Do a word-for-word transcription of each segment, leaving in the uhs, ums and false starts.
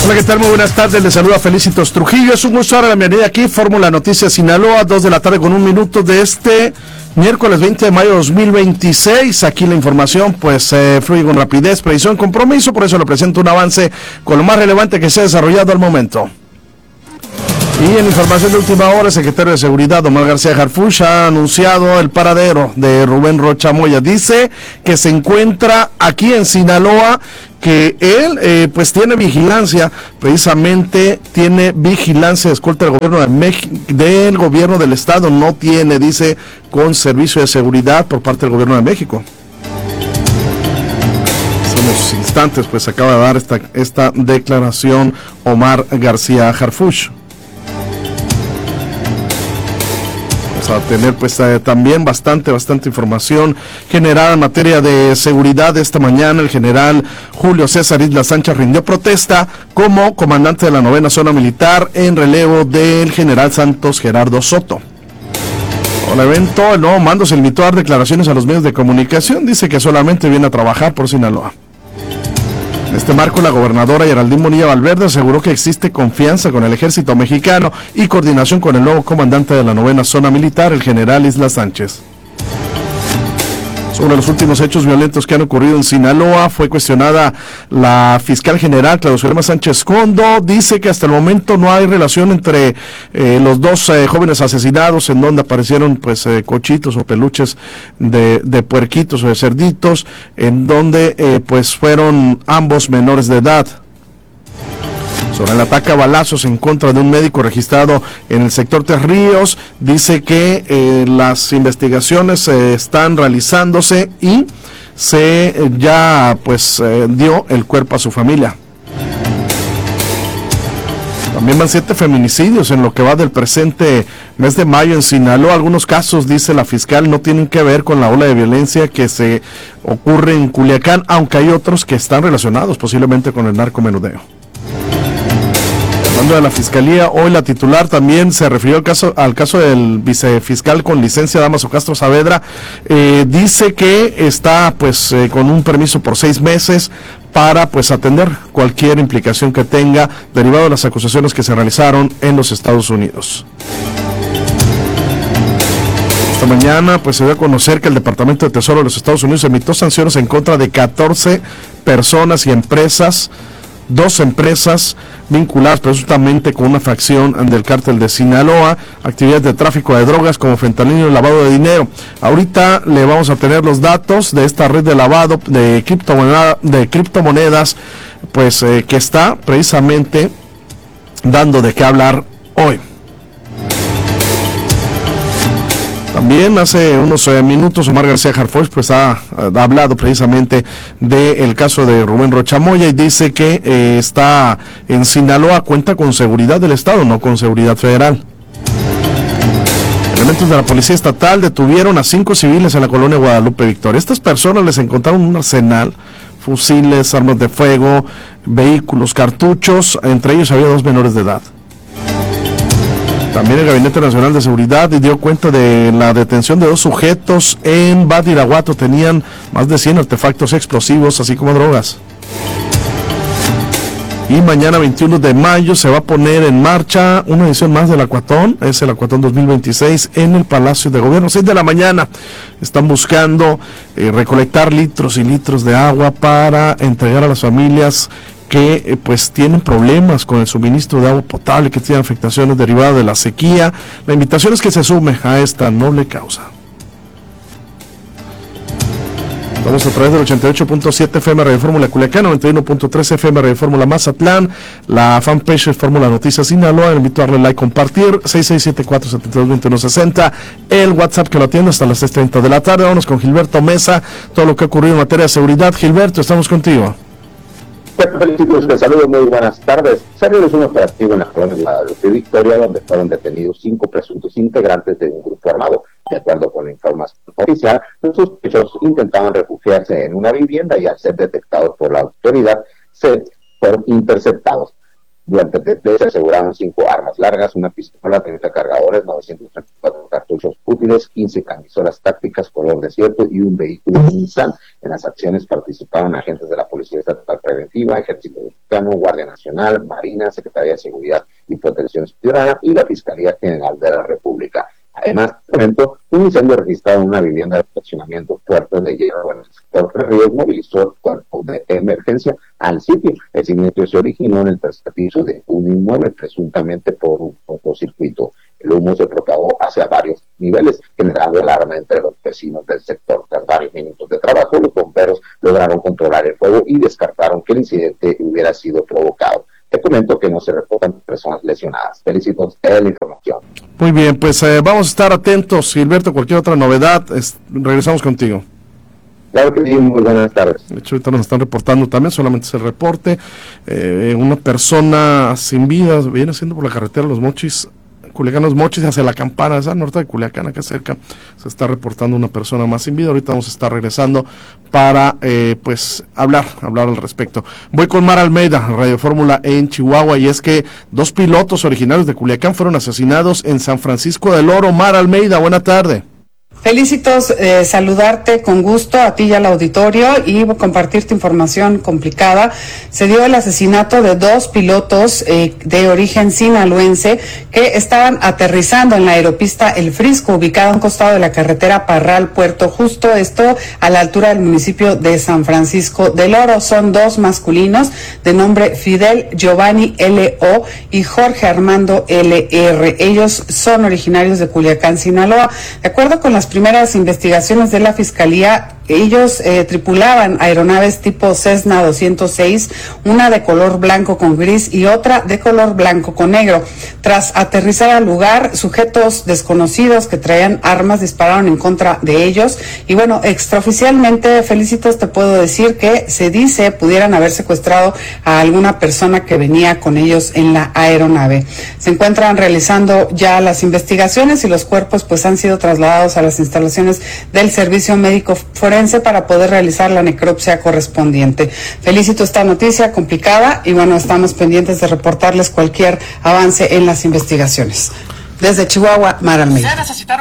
Hola, ¿qué tal? Muy buenas tardes, les saluda Felicitos Trujillo. Es un gusto dar la bienvenida aquí, Fórmula Noticias Sinaloa, dos de la tarde con un minuto de este miércoles veinte de mayo de dos mil veintiséis. Aquí la información pues eh, fluye con rapidez, precisión, compromiso, por eso le presento un avance con lo más relevante que se ha desarrollado al momento. Y en información de última hora, el secretario de Seguridad, Omar García Harfuch, ha anunciado el paradero de Rubén Rocha Moya. Dice que se encuentra aquí en Sinaloa, que él eh, pues tiene vigilancia, precisamente tiene vigilancia de escolta del gobierno de México, del gobierno del estado, no tiene, dice, con servicio de seguridad por parte del gobierno de México. Hace unos instantes pues acaba de dar esta, esta declaración Omar García Harfuch. A tener pues eh, también bastante, bastante información generada en materia de seguridad. Esta mañana el general Julio César Isla Sánchez rindió protesta como comandante de la novena zona militar en relevo del general Santos Gerardo Soto. Con el evento, el nuevo mando se limitó a dar declaraciones a los medios de comunicación. Dice que solamente viene a trabajar por Sinaloa. En este marco, la gobernadora Geraldine Bonilla Valverde aseguró que existe confianza con el ejército mexicano y coordinación con el nuevo comandante de la novena zona militar, el general Isla Sánchez. Sobre los últimos hechos violentos que han ocurrido en Sinaloa, fue cuestionada la fiscal general Claudia Sánchez Condo. Dice que hasta el momento no hay relación entre eh, los dos eh, jóvenes asesinados, en donde aparecieron pues eh, cochitos o peluches de, de puerquitos o de cerditos, en donde eh, pues fueron ambos menores de edad. Sobre el ataque a balazos en contra de un médico registrado en el sector Tres Ríos, dice que eh, las investigaciones se eh, están realizándose y se eh, ya pues eh, dio el cuerpo a su familia. También van siete feminicidios en lo que va del presente mes de mayo en Sinaloa. Algunos casos, dice la fiscal, no tienen que ver con la ola de violencia que se ocurre en Culiacán, aunque hay otros que están relacionados posiblemente con el narcomenudeo. Hablando de la fiscalía, hoy la titular también se refirió al caso al caso del vicefiscal con licencia Dámaso Castro Saavedra. Eh, dice que está pues eh, con un permiso por seis meses para pues atender cualquier implicación que tenga derivado de las acusaciones que se realizaron en los Estados Unidos. Esta mañana pues se dio a conocer que el Departamento de Tesoro de los Estados Unidos emitió sanciones en contra de catorce personas y empresas, dos empresas vinculadas presuntamente con una facción del cártel de Sinaloa, actividades de tráfico de drogas como fentanilo y lavado de dinero. Ahorita le vamos a tener los datos de esta red de lavado de criptomonedas, de criptomonedas pues eh, que está precisamente dando de qué hablar hoy. También hace unos eh, minutos Omar García Harfuch pues ha, ha hablado precisamente del caso de Rubén Rocha Moya y dice que eh, está en Sinaloa, cuenta con seguridad del Estado, no con seguridad federal. Elementos de la Policía Estatal detuvieron a cinco civiles en la colonia Guadalupe Victoria. Estas personas les encontraron un arsenal, fusiles, armas de fuego, vehículos, cartuchos, entre ellos había dos menores de edad. También el Gabinete Nacional de Seguridad dio cuenta de la detención de dos sujetos en Badiraguato. Tenían más de cien artefactos explosivos, así como drogas. Y mañana veintiuno de mayo se va a poner en marcha una edición más del Acuatón, es el Acuatón dos mil veintiséis en el Palacio de Gobierno, seis de la mañana. Están buscando eh, recolectar litros y litros de agua para entregar a las familias que eh, pues tienen problemas con el suministro de agua potable, que tienen afectaciones derivadas de la sequía. La invitación es que se sume a esta noble causa. Vamos a través del ochenta y ocho punto siete F M Radio Fórmula Culiacán, noventa y uno punto tres F M Radio Fórmula Mazatlán, la fanpage de Fórmula Noticias Sinaloa. Le invito a darle like, compartir, seis seis siete cuatro siete dos dos uno seis cero, el WhatsApp que lo atiende hasta las seis treinta de la tarde. Vamos con Gilberto Mesa, todo lo que ha ocurrido en materia de seguridad. Gilberto, estamos contigo. Felicitaciones, te saludo, muy buenas tardes. Se realizó un operativo en la colonia de Guadalupe Victoria, donde fueron detenidos cinco presuntos integrantes de un grupo armado. De acuerdo con la información oficial, los sospechosos intentaban refugiarse en una vivienda y al ser detectados por la autoridad, se fueron interceptados. Durante el detenido se aseguraron cinco armas largas, una pistola, treinta cargadores, novecientos treinta y cuatro cartuchos útiles, quince camisolas tácticas color desierto y un vehículo Nissan. En las acciones participaron agentes de la Policía Estatal Preventiva, Ejército Mexicano, Guardia Nacional, Marina, Secretaría de Seguridad y Protección Ciudadana y la Fiscalía General de la República. Además, de momento, un incendio registrado en una vivienda de fraccionamiento Puerto de Hierro en el sector Tres Ríos movilizó el cuerpo de emergencia al sitio. El siniestro se originó en el tercer piso de un inmueble, presuntamente por un cortocircuito. El humo se propagó hacia varios niveles, generando alarma entre los vecinos del sector. Tras varios minutos de trabajo, los bomberos lograron controlar el fuego y descartaron que el incidente hubiera sido provocado. Te comento que no se reportan personas lesionadas. Felicitos en la información. Muy bien, pues eh, vamos a estar atentos, Gilberto, cualquier otra novedad, es, regresamos contigo. Claro que sí, muy buenas tardes. De hecho, ahorita nos están reportando también, solamente es el reporte, eh, una persona sin vida viene siendo por la carretera Los Mochis, Culiacán Los Mochis hacia la Campana, esa norte de Culiacán, acá cerca, se está reportando una persona más sin vida. Ahorita vamos a estar regresando para, eh, pues, hablar, hablar al respecto. Voy con Mara Almeida, Radio Fórmula en Chihuahua, y es que dos pilotos originarios de Culiacán fueron asesinados en San Francisco del Oro. Mara Almeida, buena tarde. Felicitos, eh, saludarte con gusto a ti y al auditorio y compartirte información complicada. Se dio el asesinato de dos pilotos eh, de origen sinaloense que estaban aterrizando en la aeropista El Frisco, ubicada a un costado de la carretera Parral Puerto Justo, esto a la altura del municipio de San Francisco del Oro. Son dos masculinos de nombre Fidel Giovanni L O y Jorge Armando L R. Ellos son originarios de Culiacán, Sinaloa. De acuerdo con las primeras investigaciones de la Fiscalía, ellos eh, tripulaban aeronaves tipo Cessna doscientos seis, una de color blanco con gris y otra de color blanco con negro. Tras aterrizar al lugar, sujetos desconocidos que traían armas dispararon en contra de ellos y bueno, extraoficialmente, Felicitos, te puedo decir que se dice pudieran haber secuestrado a alguna persona que venía con ellos en la aeronave. Se encuentran realizando ya las investigaciones y los cuerpos pues han sido trasladados a las instalaciones del Servicio Médico Forense para poder realizar la necropsia correspondiente. Felicito esta noticia complicada y bueno, estamos pendientes de reportarles cualquier avance en las investigaciones. Desde Chihuahua, Mara Almeida.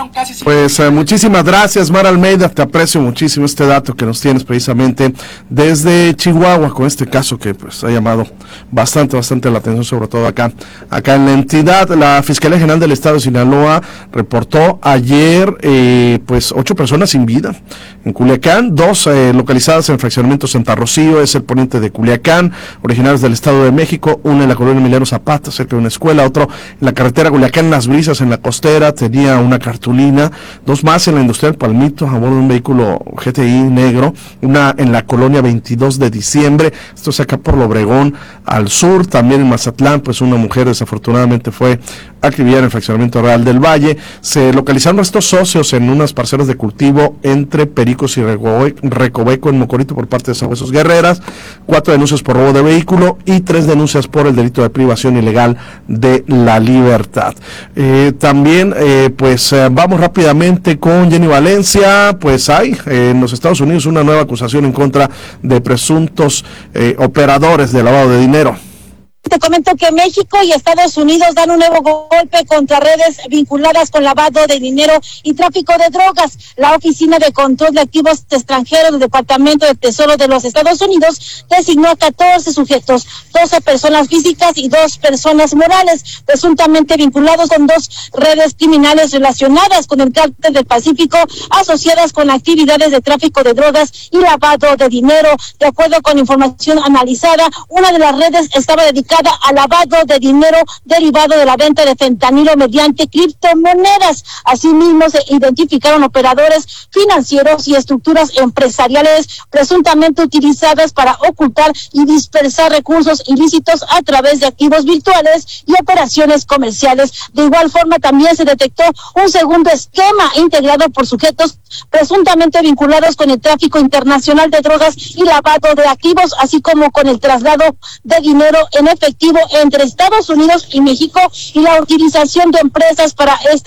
Pues eh, muchísimas gracias, Mara Almeida, te aprecio muchísimo este dato que nos tienes precisamente desde Chihuahua, con este caso que pues ha llamado bastante, bastante la atención, sobre todo acá, acá en la entidad. La Fiscalía General del Estado de Sinaloa reportó ayer eh, pues ocho personas sin vida en Culiacán, dos eh, localizadas en el fraccionamiento Santa Rocío, es el poniente de Culiacán, originarios del Estado de México, una en la colonia Emiliano Zapata, cerca de una escuela, otro en la carretera Culiacán Las Brisas, en la costera, tenía una cartulina, dos más en la industrial Palmito, a bordo de un vehículo G T I negro, una en la colonia veintidós de diciembre, esto es acá por Obregón, al sur, también en Mazatlán, pues una mujer desafortunadamente fue actividad en el fraccionamiento Real del Valle. Se localizaron estos socios en unas parcelas de cultivo entre Pericos y Recoveco en Mocorito por parte de Sabuesos Guerreras, cuatro denuncias por robo de vehículo y tres denuncias por el delito de privación ilegal de la libertad. Eh, también, eh, pues eh, vamos rápidamente con Jenny Valencia. Pues hay eh, en los Estados Unidos una nueva acusación en contra de presuntos eh, operadores de lavado de dinero. Te comento que México y Estados Unidos dan un nuevo golpe contra redes vinculadas con lavado de dinero y tráfico de drogas. La Oficina de Control de Activos Extranjeros del Departamento de Tesoro de los Estados Unidos designó a catorce sujetos, doce personas físicas y dos personas morales, presuntamente vinculados con dos redes criminales relacionadas con el Cártel del Pacífico, asociadas con actividades de tráfico de drogas y lavado de dinero. De acuerdo con información analizada, una de las redes estaba dedicada a lavado de dinero derivado de la venta de fentanilo mediante criptomonedas. Asimismo, se identificaron operadores financieros y estructuras empresariales presuntamente utilizadas para ocultar y dispersar recursos ilícitos a través de activos virtuales y operaciones comerciales. De igual forma, también se detectó un segundo esquema integrado por sujetos presuntamente vinculados con el tráfico internacional de drogas y lavado de activos, así como con el traslado de dinero en efectivo entre Estados Unidos y México y la utilización de empresas para esta distribución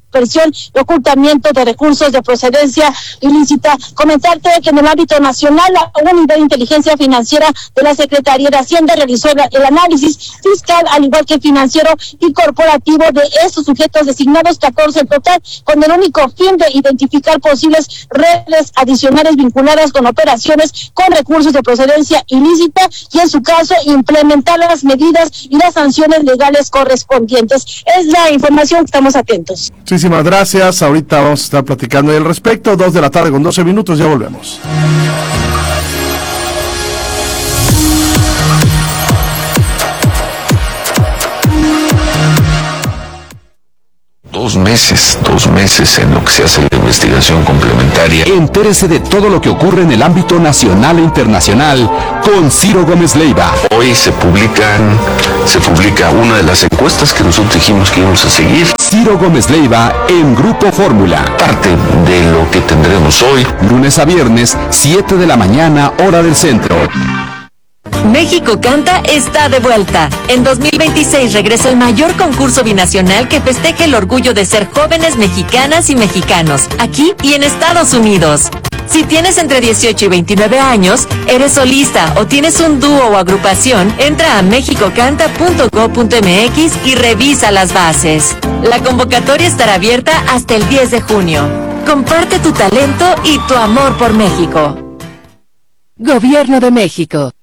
dispersión y ocultamiento de recursos de procedencia ilícita. Comentarte que en el ámbito nacional, la unidad de inteligencia financiera de la Secretaría de Hacienda realizó el análisis fiscal, al igual que financiero y corporativo de estos sujetos designados, catorce en total, con el único fin de identificar posibles redes adicionales vinculadas con operaciones con recursos de procedencia ilícita y, en su caso, implementar las medidas y las sanciones legales correspondientes. Es la información, estamos atentos. Muchísimas gracias. Ahorita vamos a estar platicando al respecto. Dos de la tarde con doce minutos, ya volvemos. Dos meses, dos meses en lo que se hace la investigación complementaria. Entérese de todo lo que ocurre en el ámbito nacional e internacional con Ciro Gómez Leiva. Hoy se publican, se publica una de las encuestas que nosotros dijimos que íbamos a seguir. Ciro Gómez Leiva en Grupo Fórmula. Parte de lo que tendremos hoy. Lunes a viernes, siete de la mañana, hora del centro. México Canta está de vuelta. En dos mil veintiséis regresa el mayor concurso binacional que festeja el orgullo de ser jóvenes mexicanas y mexicanos, aquí y en Estados Unidos. Si tienes entre dieciocho y veintinueve años, eres solista o tienes un dúo o agrupación, entra a mexico canta punto gob punto eme equis y revisa las bases. La convocatoria estará abierta hasta el diez de junio. Comparte tu talento y tu amor por México. Gobierno de México.